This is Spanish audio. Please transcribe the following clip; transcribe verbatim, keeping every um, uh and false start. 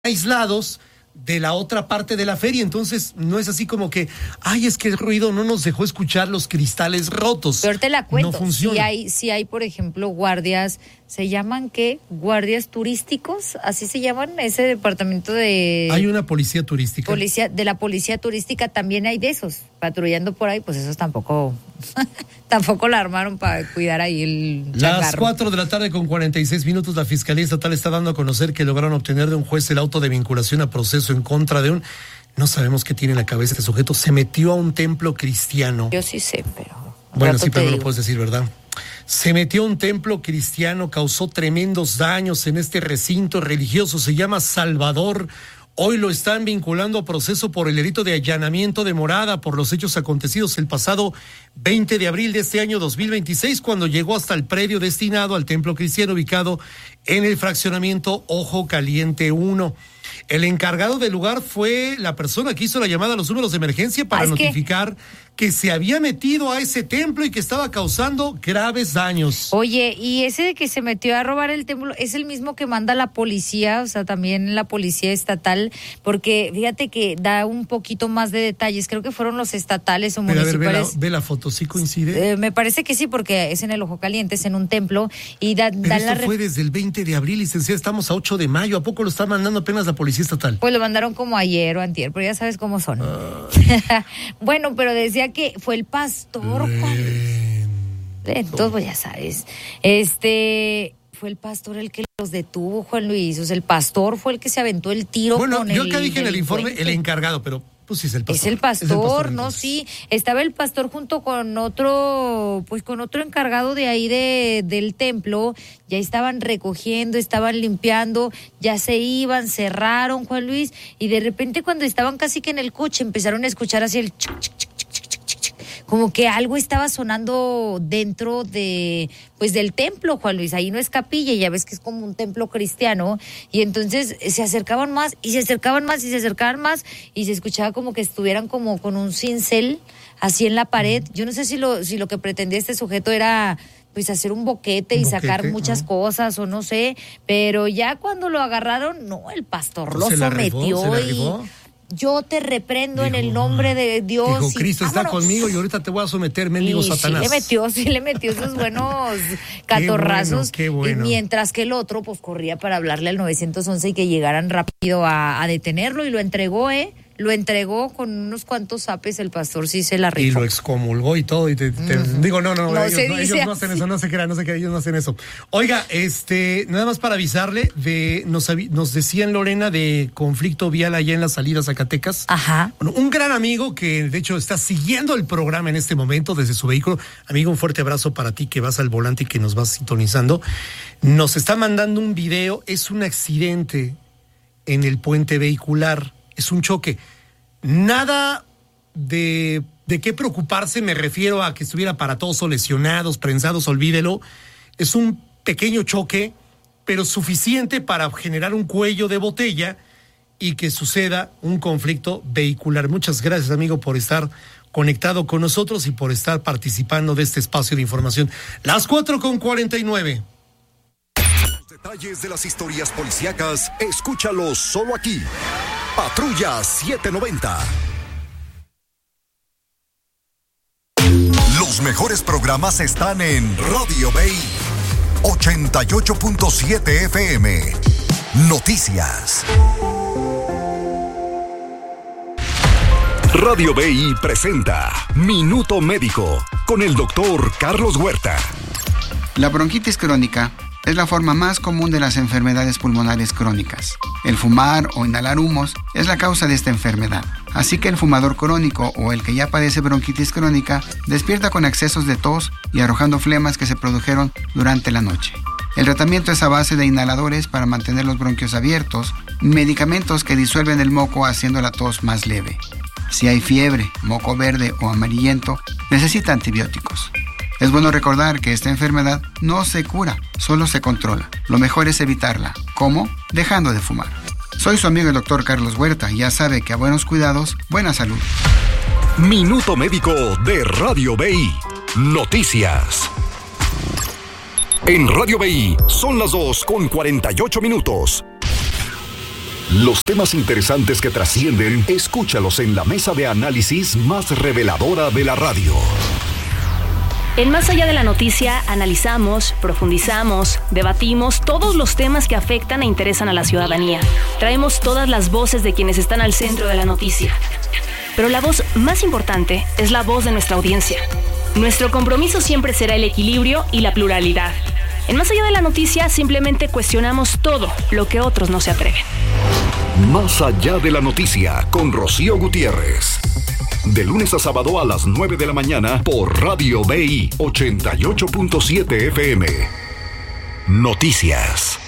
aislados de la otra parte de la feria, entonces no es así como que, ay, es que el ruido no nos dejó escuchar los cristales rotos. Pero te la cuento, no funciona. Si hay, si hay, por ejemplo, guardias, ¿se llaman qué? ¿Guardias turísticos? ¿Así se llaman? Ese departamento de... Hay una policía turística. Policía, de la policía turística también hay de esos, patrullando por ahí, pues esos tampoco, tampoco la armaron para cuidar ahí el changarro. Las cuatro de la tarde con cuarenta y seis minutos, la Fiscalía Estatal está dando a conocer que lograron obtener de un juez el auto de vinculación a proceso en contra de un... No sabemos qué tiene en la cabeza este sujeto. Se metió a un templo cristiano. Yo sí sé, pero... Bueno, sí, pero no lo puedes decir, ¿verdad? Se metió a un templo cristiano, causó tremendos daños en este recinto religioso. Se llama Salvador. Hoy lo están vinculando a proceso por el delito de allanamiento de morada por los hechos acontecidos el pasado veinte de abril de este año dos mil veintiséis, cuando llegó hasta el predio destinado al templo cristiano ubicado en el fraccionamiento Ojo Caliente uno. El encargado del lugar fue la persona que hizo la llamada a los números de emergencia para ah, notificar que... que se había metido a ese templo y que estaba causando graves daños. Oye, y ese de que se metió a robar el templo es el mismo que manda la policía, o sea, también la policía estatal, porque fíjate que da un poquito más de detalles, creo que fueron los estatales o Pero municipales. A ver, ve la, ve la foto, ¿sí coincide? Eh, me parece que sí, porque es en el Ojo Caliente, es en un templo, y da, Pero da esto la... fue desde el veinte de abril, licenciada, estamos a ocho de mayo, ¿a poco lo está mandando apenas la policía estatal? Pues lo mandaron como ayer o antier, pero ya sabes cómo son. Uh... Bueno, pero decía que fue el pastor, Juan. Entonces, pues ya sabes. Este, fue el pastor el que los detuvo, Juan Luis. O sea, el pastor fue el que se aventó el tiro. Bueno, con yo el acá dije en el informe delincuente. el encargado, pero pues sí es el pastor. Es el pastor, es el pastor no, entonces. sí. Estaba el pastor junto con otro, pues con otro encargado de ahí de, del templo. Ya estaban recogiendo, estaban limpiando, ya se iban, cerraron, Juan Luis. Y de repente cuando estaban casi que en el coche empezaron a escuchar así el chuc, chuc, chuc, como que algo estaba sonando dentro de, pues del templo, Juan Luis. Ahí no es capilla, ya ves que es como un templo cristiano. Y entonces se acercaban más y se acercaban más y se acercaban más y se escuchaba como que estuvieran como con un cincel así en la pared. Yo no sé si lo, si lo que pretendía este sujeto era pues hacer un boquete y un boquete, sacar muchas ¿no? cosas o no sé. Pero ya cuando lo agarraron, no, el pastor lo sometió y... Yo te reprendo dijo, en el nombre de Dios. Dijo, y, Cristo está vámonos. conmigo y ahorita te voy a someter, mendigo Satanás. Sí le metió, sí le metió esos buenos catorrazos. Qué bueno, qué bueno. Y mientras que el otro, pues, corría para hablarle al nueve once y que llegaran rápido a, a detenerlo y lo entregó, ¿eh? Lo entregó con unos cuantos zapes, el pastor sí se la rifó. Y lo excomulgó y todo. Y te, te, mm. Digo, no, no, no, no, ellos, no, ellos no hacen eso, no se crean, no se crean, ellos no hacen eso. Oiga, este, nada más para avisarle, de, nos, nos decían, Lorena, de conflicto vial allá en la salida Zacatecas. Ajá. Bueno, un gran amigo que, de hecho, está siguiendo el programa en este momento desde su vehículo. Amigo, un fuerte abrazo para ti que vas al volante y que nos vas sintonizando. Nos está mandando un video, es un accidente en el puente vehicular. Es un choque. Nada de, de qué preocuparse, me refiero a que estuviera aparatoso, lesionados, prensados, olvídelo. Es un pequeño choque, pero suficiente para generar un cuello de botella y que suceda un conflicto vehicular. Muchas gracias, amigo, por estar conectado con nosotros y por estar participando de este espacio de información. Las cuatro con cuarenta y nueve. Detalles de las historias policíacas, escúchalos solo aquí. Patrulla setecientos noventa. Los mejores programas están en Radio B I ochenta y ocho punto siete F M. Noticias. Radio B I presenta Minuto Médico con el doctor Carlos Huerta. La bronquitis crónica es la forma más común de las enfermedades pulmonares crónicas. El fumar o inhalar humos es la causa de esta enfermedad. Así que el fumador crónico o el que ya padece bronquitis crónica despierta con excesos de tos y arrojando flemas que se produjeron durante la noche. El tratamiento es a base de inhaladores para mantener los bronquios abiertos, medicamentos que disuelven el moco haciendo la tos más leve. Si hay fiebre, moco verde o amarillento, necesita antibióticos. Es bueno recordar que esta enfermedad no se cura, solo se controla. Lo mejor es evitarla. ¿Cómo? Dejando de fumar. Soy su amigo el doctor Carlos Huerta y ya sabe que a buenos cuidados, buena salud. Minuto Médico de Radio B I. Noticias. En Radio B I son las dos con cuarenta y ocho minutos. Los temas interesantes que trascienden, escúchalos en la mesa de análisis más reveladora de la radio. En Más Allá de la Noticia analizamos, profundizamos, debatimos todos los temas que afectan e interesan a la ciudadanía. Traemos todas las voces de quienes están al centro de la noticia. Pero la voz más importante es la voz de nuestra audiencia. Nuestro compromiso siempre será el equilibrio y la pluralidad. En Más Allá de la Noticia simplemente cuestionamos todo lo que otros no se atreven. Más Allá de la Noticia con Rocío Gutiérrez. De lunes a sábado a las nueve de la mañana por Radio B I ochenta y ocho punto siete F M. Noticias.